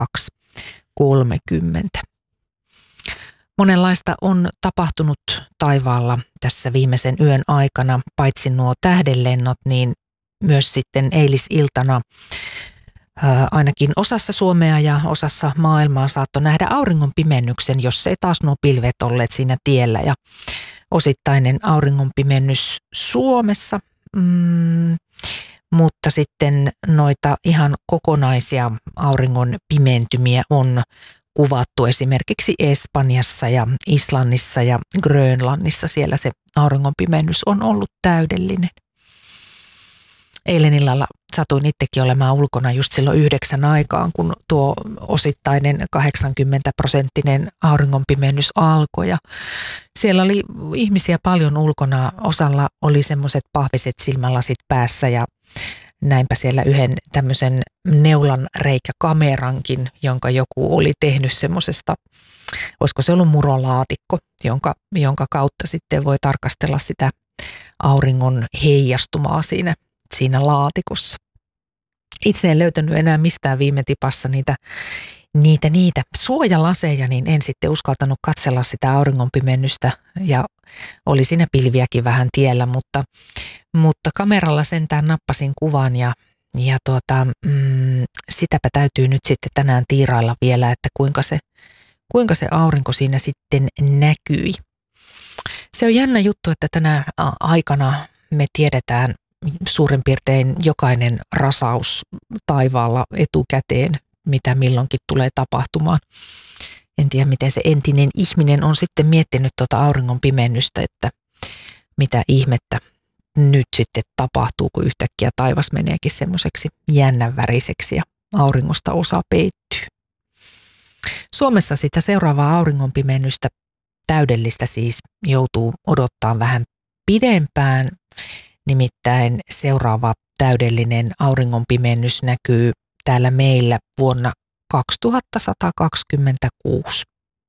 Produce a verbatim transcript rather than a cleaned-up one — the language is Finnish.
kaksi kolmekymmentä. Monenlaista on tapahtunut taivaalla tässä viimeisen yön aikana, paitsi nuo tähdenlennot, niin myös sitten eilisiltana ää, ainakin osassa Suomea ja osassa maailmaa saattoi nähdä auringon pimennyksen, jos ei taas nuo pilvet olleet siinä tiellä. Ja osittainen auringonpimennys Suomessa, mm, mutta sitten noita ihan kokonaisia auringon pimentymiä on kuvattu esimerkiksi Espanjassa ja Islannissa ja Grönlannissa. Siellä se auringonpimennys on ollut täydellinen. Eilen illalla satuin itsekin olemaan ulkona just silloin yhdeksän aikaan, kun tuo osittainen kahdeksankymmentä prosenttinen auringonpimennys alkoi. Ja siellä oli ihmisiä paljon ulkona. Osalla oli semmoiset pahviset silmälasit päässä ja näinpä siellä yhden tämmöisen neulan reikäkamerankin, jonka joku oli tehnyt semmoisesta, olisiko se ollut murolaatikko, jonka, jonka kautta sitten voi tarkastella sitä auringon heijastumaa siinä, siinä laatikossa. Itse en löytänyt enää mistään viime tipassa niitä, niitä, niitä suojalaseja, niin en sitten uskaltanut katsella sitä auringonpimennystä ja oli siinä pilviäkin vähän tiellä, mutta Mutta kameralla sentään nappasin kuvan ja, ja tuota, mm, sitäpä täytyy nyt sitten tänään tiirailla vielä, että kuinka se, kuinka se aurinko siinä sitten näkyi. Se on jännä juttu, että tänä aikana me tiedetään suurin piirtein jokainen rasaus taivaalla etukäteen, mitä milloinkin tulee tapahtumaan. En tiedä, miten se entinen ihminen on sitten miettinyt tuota auringon pimennystä, että mitä ihmettä nyt sitten tapahtuu, kun yhtäkkiä taivas meneekin semmoiseksi jännän väriseksi ja auringosta osa peittyy. Suomessa sitä seuraavaa auringonpimennystä, täydellistä siis, joutuu odottaa vähän pidempään. Nimittäin seuraava täydellinen auringonpimennys näkyy täällä meillä vuonna kaksituhattasata kaksikymmentäkuusi.